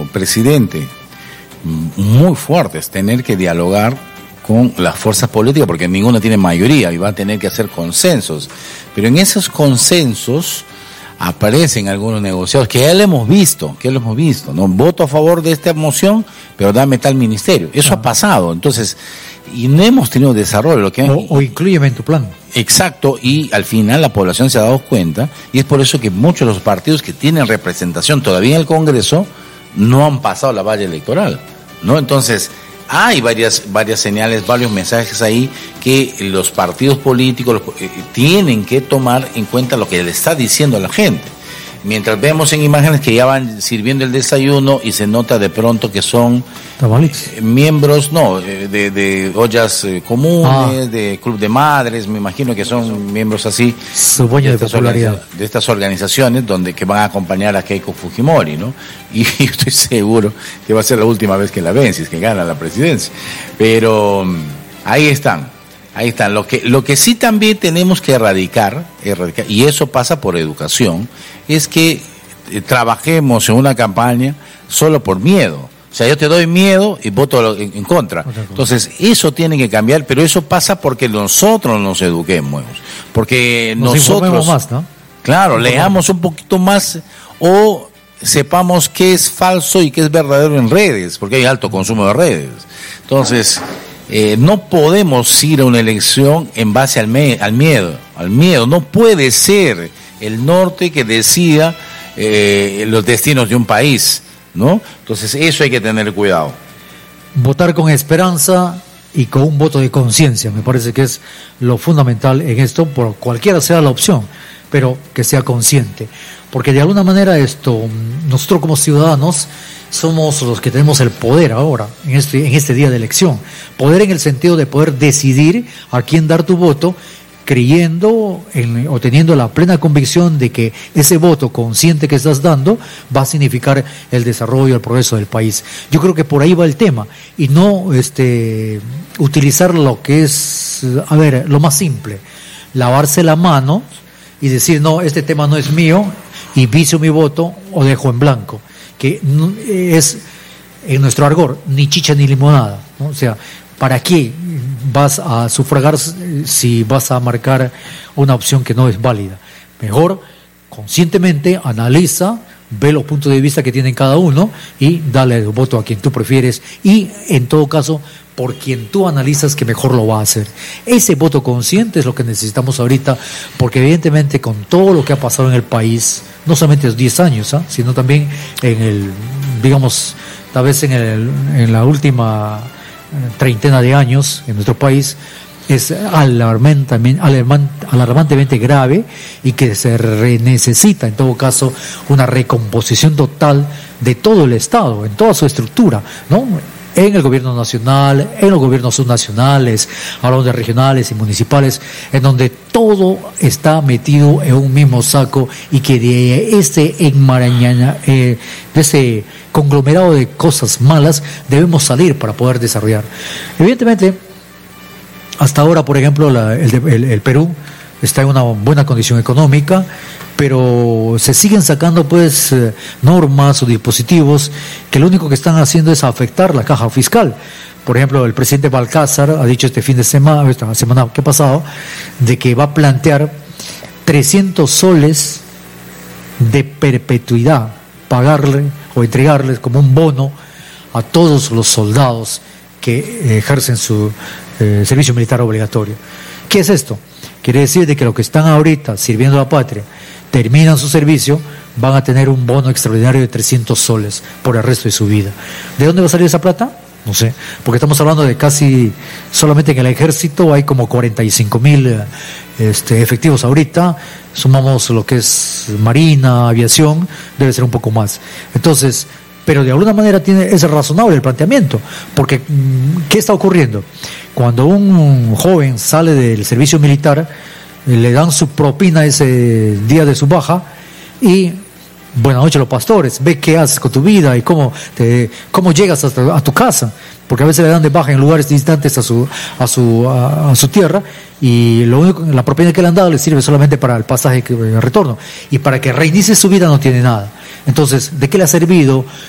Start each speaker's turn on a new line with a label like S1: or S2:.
S1: presidente muy fuerte, es tener que dialogar con las fuerzas políticas, porque ninguna tiene mayoría y va a tener que hacer consensos. Pero en esos consensos aparecen algunos negociados que ya lo hemos visto, ¿no? Voto a favor de esta moción, pero dame tal ministerio. Eso ha pasado, entonces, y no hemos tenido desarrollo.
S2: O inclúyeme en tu plan.
S1: Exacto, y al final la población se ha dado cuenta, y es por eso que muchos de los partidos que tienen representación todavía en el Congreso no han pasado la valla electoral, ¿no? Entonces, hay varias señales, varios mensajes ahí que los partidos políticos tienen que tomar en cuenta lo que le está diciendo a la gente. Mientras vemos en imágenes que ya van sirviendo el desayuno y se nota de pronto que son miembros, de ollas comunes, de club de madres, me imagino que son miembros así.
S2: Su dueño de popularidad.
S1: De estas organizaciones que van a acompañar a Keiko Fujimori, ¿no? Y estoy seguro que va a ser la última vez que la ven, si es que gana la presidencia. Pero ahí están. Lo que sí también tenemos que erradicar, y eso pasa por educación, es que trabajemos en una campaña solo por miedo. O sea, yo te doy miedo y voto en contra. Entonces, eso tiene que cambiar, pero eso pasa porque nosotros nos eduquemos. Porque nosotros,
S2: más, ¿no?
S1: Claro, leamos un poquito más o sepamos qué es falso y qué es verdadero en redes, porque hay alto consumo de redes. Entonces, no podemos ir a una elección en base al miedo. No puede ser el norte que decida los destinos de un país, ¿no? Entonces eso hay que tener cuidado.
S2: Votar con esperanza y con un voto de conciencia, me parece que es lo fundamental en esto, por cualquiera sea la opción, pero que sea consciente. Porque de alguna manera nosotros como ciudadanos somos los que tenemos el poder ahora, en este día de elección. Poder en el sentido de poder decidir a quién dar tu voto, creyendo o teniendo la plena convicción de que ese voto consciente que estás dando va a significar el desarrollo, el progreso del país. Yo creo que por ahí va el tema, y no utilizar lo que es, lo más simple, lavarse la mano y decir, no, este tema no es mío, y vicio mi voto o dejo en blanco, que es, en nuestro argot, ni chicha ni limonada, ¿no? O sea, ¿para qué vas a sufragar si vas a marcar una opción que no es válida? Mejor, conscientemente, analiza, ve los puntos de vista que tienen cada uno y dale el voto a quien tú prefieres, y en todo caso, por quien tú analizas que mejor lo va a hacer. Ese voto consciente es lo que necesitamos ahorita, porque evidentemente con todo lo que ha pasado en el país, no solamente los 10 años, sino también tal vez en la última treintena de años en nuestro país, es alarmantemente grave, y que se necesita en todo caso una recomposición total de todo el Estado, en toda su estructura, ¿no? En el gobierno nacional, en los gobiernos subnacionales, hablamos de regionales y municipales, en donde todo está metido en un mismo saco, y que de ese conglomerado de cosas malas debemos salir para poder desarrollar. Evidentemente, hasta ahora, por ejemplo, el Perú está en una buena condición económica, pero se siguen sacando normas o dispositivos que lo único que están haciendo es afectar la caja fiscal. Por ejemplo, el presidente Balcázar ha dicho esta semana que ha pasado, de que va a plantear 300 soles de perpetuidad, pagarle o entregarles como un bono a todos los soldados que ejercen su servicio militar obligatorio. ¿Qué es esto? Quiere decir de que los que están ahorita sirviendo a la patria, terminan su servicio, van a tener un bono extraordinario de 300 soles por el resto de su vida. ¿De dónde va a salir esa plata? No sé, porque estamos hablando de casi, solamente en el ejército hay como 45,000 efectivos ahorita, sumamos lo que es marina, aviación, debe ser un poco más. Entonces, pero de alguna manera es razonable el planteamiento, porque ¿qué está ocurriendo? Cuando un joven sale del servicio militar, le dan su propina ese día de su baja, y buenas noches los pastores, ve qué haces con tu vida y cómo llegas hasta a tu casa, porque a veces le dan de baja en lugares distantes a su tierra, y la propina que le han dado le sirve solamente para el pasaje de retorno, y para que reinicie su vida no tiene nada. Entonces, ¿de qué le ha servido